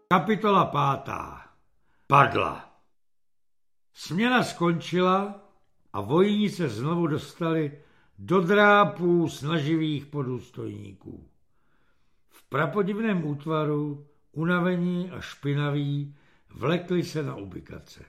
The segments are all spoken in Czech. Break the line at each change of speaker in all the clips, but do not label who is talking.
Kapitola 5. Padla. Směna skončila a vojíni se znovu dostali do drápů snaživých podůstojníků. V prapodivném útvaru, unavení a špinaví, vlekli se na ubikace.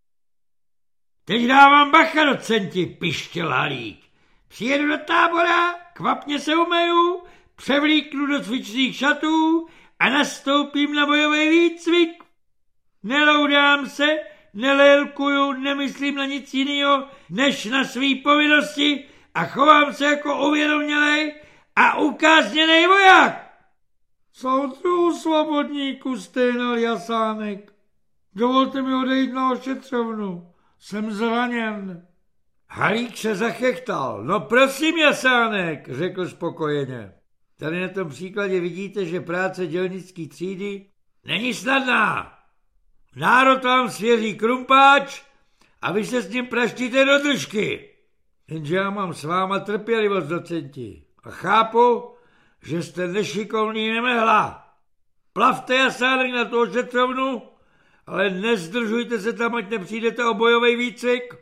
Teď dávám bacha, docenti, pištěl Halík. Přijedu do tábora, kvapně se umeju, převlíknu do cvičných šatů a nastoupím na bojový výcvik. Neloudám se, nelélkuju, nemyslím na nic jiného, než na svý povinnosti a chovám se jako uvědomělej a ukázněnej voják. Soudruhu svobodníku, sténal Jasánek. Dovolte mi odejít na ošetřovnu. Jsem zraněn. Halík se zachechtal. No prosím, Jasánek, řekl spokojeně. Tady na tom příkladě vidíte, že práce dělnické třídy není snadná. Národ vám svěří krumpáč a vy se s ním praštíte do držky. Jenže já mám s váma trpělivost, docenti, a chápu, že jste nešikovný nemehla. Plavte, Jasánek, na tu ošetřovnu, ale nezdržujte se tam, ať nepřijdete o bojový výcvik.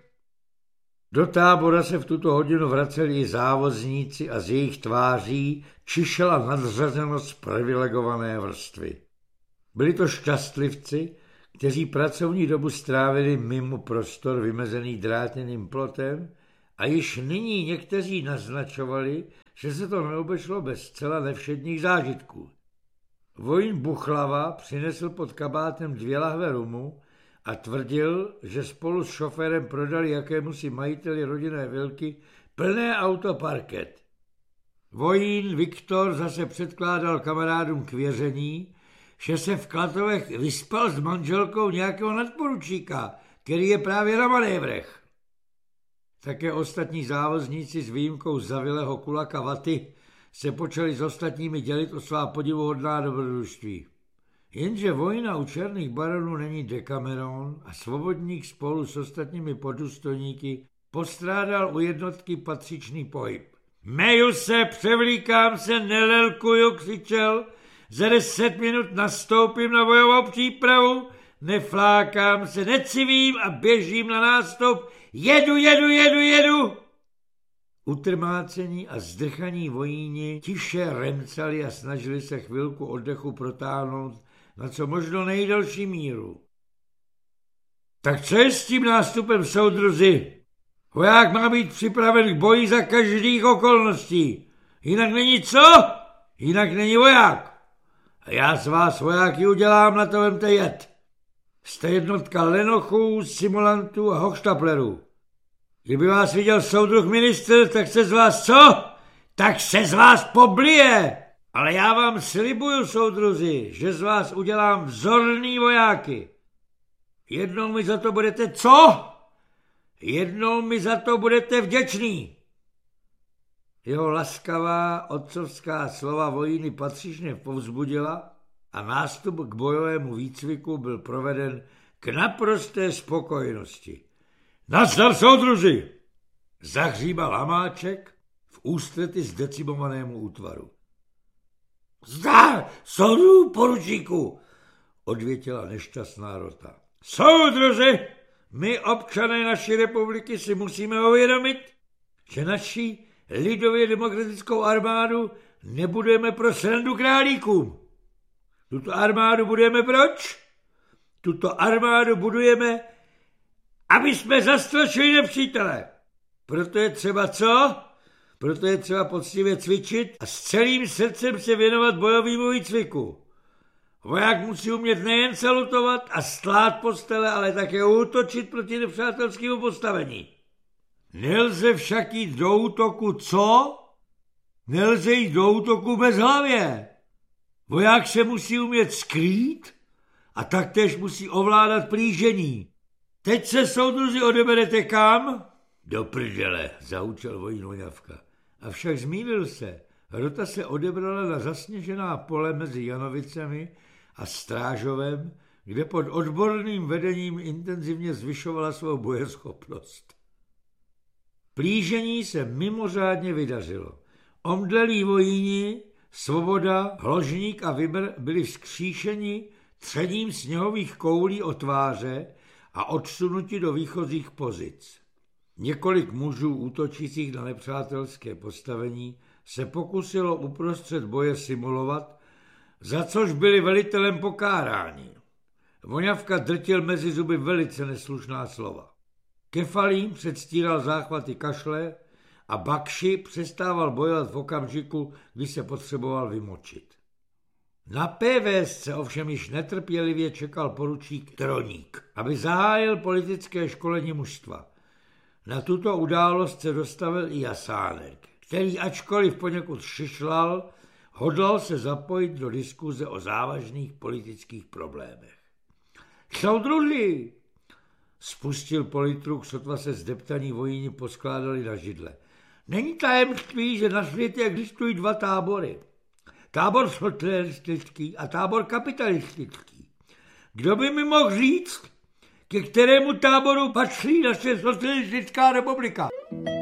Do tábora se v tuto hodinu vraceli i závozníci a z jejich tváří čišela nadřazenost privilegované vrstvy. Byli to šťastlivci, kteří pracovní dobu strávili mimo prostor vymezený drátěným plotem a již nyní někteří naznačovali, že se to neobešlo bez zcela nevšedních zážitků. Vojín Buchlava přinesl pod kabátem 2 lahve rumu a tvrdil, že spolu s šoférem prodali jakémusi majiteli rodinné vilky plné auto parket. Vojín Viktor zase předkládal kamarádům k věření, že se v Klatovech vyspal s manželkou nějakého nadporučíka, který je právě na manévrech. Také ostatní závozníci s výjimkou zavilého kulaka Vaty se počali s ostatními dělit o svá podivuhodná dobrodružství. Jenže vojna u černých baronů není Decameron a svobodník spolu s ostatními podůstojníky postrádal u jednotky patřičný pohyb. Meju se, převlíkám se, nelelkuju, křičel, za 10 minut nastoupím na bojovou přípravu, neflákám se, necivím a běžím na nástup, jedu. Utrmácení a zdrchaní vojíni tiše remcali a snažili se chvilku oddechu protáhnout na co možno nejdelší míru. Tak co je s tím nástupem, soudruzi? Voják má být připraven k boji za každých okolností. Jinak není co? Jinak není voják. A já z vás vojáky udělám, na to vemte jet. Jste jednotka lenochů, simulantů a hochštaplerů. Kdyby vás viděl soudruh ministr, tak se z vás co? Tak se z vás poblije. Ale já vám slibuju, soudruzi, že z vás udělám vzorný vojáky. Jednou mi za to budete co? Jednou mi za to budete vděčný. Jeho laskavá otcovská slova vojíny patřičně povzbudila a nástup k bojovému výcviku byl proveden k naprosté spokojenosti. Nazdar, soudruzi! Zahříbal Hamáček v ústrety zdecimovanému útvaru. Zdar, soudruhu poručíku, odvětila nešťastná rota. Soudruzi, my občané naší republiky si musíme uvědomit, že naši lidově demokratickou armádu nebudeme pro srandu králíkům. Tuto armádu budeme proč? Tuto armádu budujeme, aby jsme zastrašili nepřítele. Proto je třeba co? Proto je třeba poctivě cvičit a s celým srdcem se věnovat bojovému výcviku. Voják musí umět nejen salutovat a stlát postele, ale také útočit proti nepřátelskému postavení. Nelze však jít do útoku co? Nelze jít do útoku bez hlavě. Voják se musí umět skrýt a taktéž musí ovládat plížení. Teď se, soudruzi, odeberete kam? Do prdele, zahučel vojín Voňavka. Avšak zmýlil se. Rota se odebrala na zasněžená pole mezi Janovicemi a Strážovem, kde pod odborným vedením intenzivně zvyšovala svou bojeschopnost. Plížení se mimořádně vydařilo. Omdlelí vojíni Svoboda, Hložník a Vybr byli vzkříšeni třením sněhových koulí o tváře a odsunuti do výchozích pozic. Několik mužů útočících na nepřátelské postavení se pokusilo uprostřed boje simulovat, za což byli velitelem pokáráni. Voňavka drtil mezi zuby velice neslušná slova. Kefalím předstíral záchvaty kašle a Bakši přestával bojovat v okamžiku, kdy se potřeboval vymočit. Na PVSce ovšem již netrpělivě čekal poručík Troník, aby zahájil politické školení mužstva. Na tuto událost se dostavil i Jasánek, který ačkoliv poněkud šišlal, hodlal se zapojit do diskuze o závažných politických problémech. Soudruži, spustil politruk, sotva se zdeptaní vojíni poskládali na židle. Není tajemství, že na světě existují dva tábory. Tábor socialistický a tábor kapitalistický. Kdo by mi mohl říct, ke kterému táboru patří naše socialistická republika?